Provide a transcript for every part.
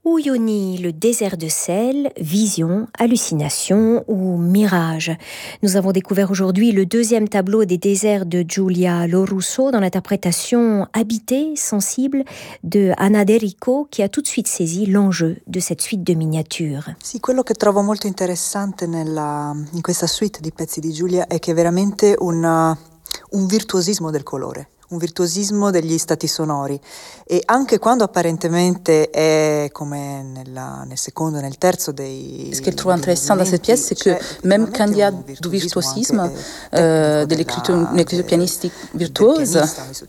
Uyuni, le désert de sel, vision, hallucination ou mirage. Nous avons découvert aujourd'hui le deuxième tableau des déserts de Giulia Lorusso dans l'interprétation habitée, sensible de Anna De Rico, qui a tout de suite saisi l'enjeu de cette suite de miniatures. Sì, quello che trovo molto interessante in questa suite di pezzi di Giulia è che è veramente un virtuosismo del colore. Un virtuosismo degli stati sonori e anche quando apparentemente è come nel secondo e nel terzo dei... Ce qu'elle trouve intéressant dans cette pièce, c'est que même quand il y a du virtuosisme, de l'écriture pianistique virtuose,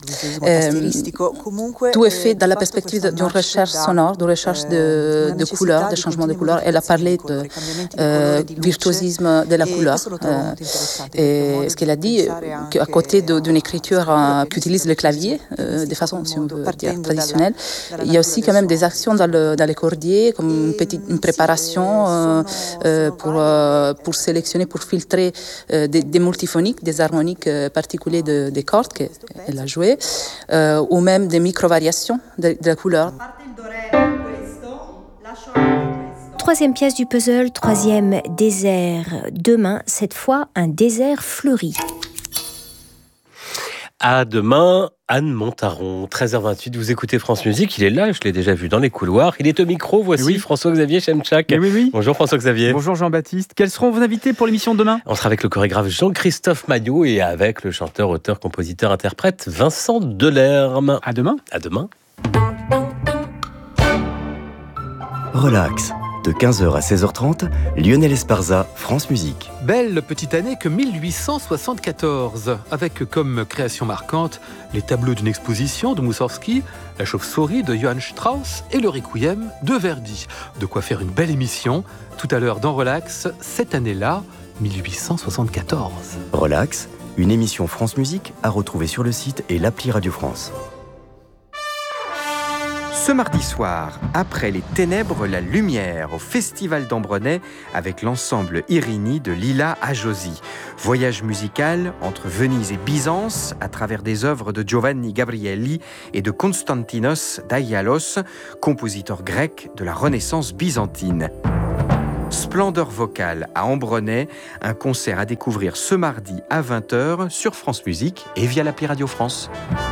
tout est fait dans la perspective d'une recherche sonore, d'une recherche de couleurs, de changement de couleurs. Elle a parlé de virtuosisme de la couleur. Et ce qu'elle a dit, qu'à côté d'une écriture qui utilise le clavier de façon, si on veut dire, traditionnelle. Il y a aussi quand même des actions dans les cordiers, comme une préparation pour sélectionner, pour filtrer des multiphoniques, des harmoniques particuliers des cordes qu'elle a jouées, ou même des micro-variations de la couleur. Troisième pièce du puzzle, troisième désert. Demain, cette fois, un désert fleuri. À demain, Anne Montaron, 13h28, vous écoutez France Musique, il est là, je l'ai déjà vu dans les couloirs, il est au micro, voici François-Xavier Chemchak. Oui. Bonjour François-Xavier. Bonjour Jean-Baptiste, quels seront vos invités pour l'émission de demain ? On sera avec le chorégraphe Jean-Christophe Magnot et avec le chanteur, auteur, compositeur, interprète Vincent Delerme. À demain. À demain. Relax. De 15h à 16h30, Lionel Esparza, France Musique. Belle petite année que 1874, avec comme création marquante les tableaux d'une exposition de Moussorgsky, la chauve-souris de Johann Strauss et le Requiem de Verdi. De quoi faire une belle émission, tout à l'heure dans Relax, cette année-là, 1874. Relax, une émission France Musique à retrouver sur le site et l'appli Radio France. Ce mardi soir, après les ténèbres, la lumière au Festival d'Ambronay avec l'ensemble Irini de Lila Ajosi. Voyage musical entre Venise et Byzance à travers des œuvres de Giovanni Gabrielli et de Konstantinos Daialos, compositeur grec de la Renaissance byzantine. Splendeur vocale à Ambronay, un concert à découvrir ce mardi à 20h sur France Musique et via l'appli Radio France.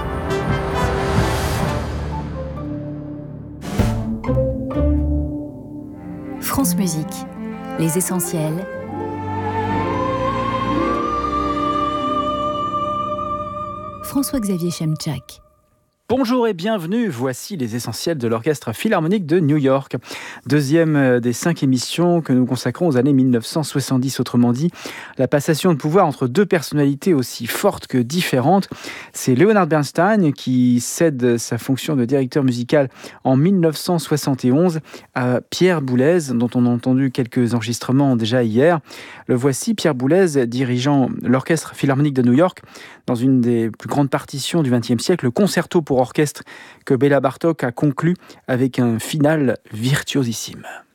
France Musique, les essentiels. François-Xavier Chemchak. Bonjour et bienvenue, voici les essentiels de l'Orchestre Philharmonique de New York. Deuxième des 5 émissions que nous consacrons aux années 1970, autrement dit, la passation de pouvoir entre deux personnalités aussi fortes que différentes. C'est Leonard Bernstein qui cède sa fonction de directeur musical en 1971 à Pierre Boulez, dont on a entendu quelques enregistrements déjà hier. Le voici, Pierre Boulez, dirigeant l'Orchestre Philharmonique de New York dans une des plus grandes partitions du XXe siècle, le concerto pour orchestre que Béla Bartók a conclu avec un final virtuosissime.